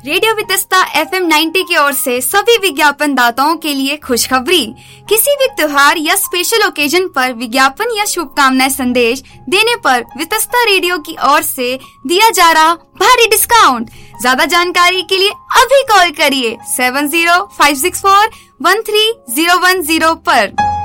Radio Vitasta FM 90 की ओर से सभी विज्ञापन दाताओं के लिए खुशखबरी। किसी भी त्योहार या स्पेशल ओकेजन पर विज्ञापन या शुभकामनाएं संदेश देने पर वितस्ता रेडियो की ओर से दिया जा रहा भारी डिस्काउंट। ज्यादा जानकारी के लिए अभी कॉल करिए 7056413010 पर।